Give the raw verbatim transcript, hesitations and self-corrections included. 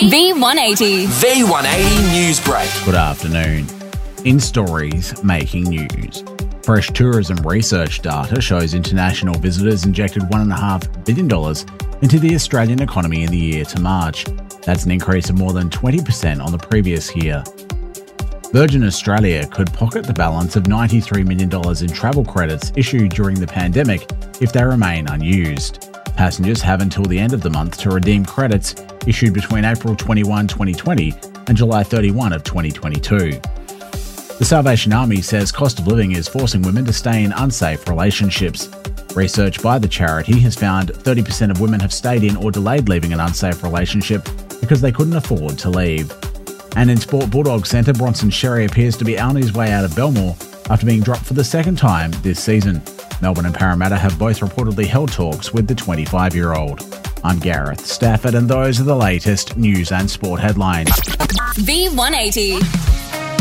V one eighty. V one eighty News Break. Good afternoon. In stories making news. Fresh tourism research data shows international visitors injected one point five billion dollars into the Australian economy in the year to March. That's an increase of more than twenty percent on the previous year. Virgin Australia could pocket the balance of ninety-three million dollars in travel credits issued during the pandemic if they remain unused. Passengers have until the end of the month to redeem credits issued between April twenty-first, twenty twenty and July thirty-first of twenty twenty-two. The Salvation Army says cost of living is forcing women to stay in unsafe relationships. Research by the charity has found thirty percent of women have stayed in or delayed leaving an unsafe relationship because they couldn't afford to leave. And in sport, Bulldog centre Bronson Xerri appears to be on his way out of Belmore after being dropped for the second time this season. Melbourne and Parramatta have both reportedly held talks with the twenty-five-year-old. I'm Gareth Stafford, and those are the latest news and sport headlines. V one eighty.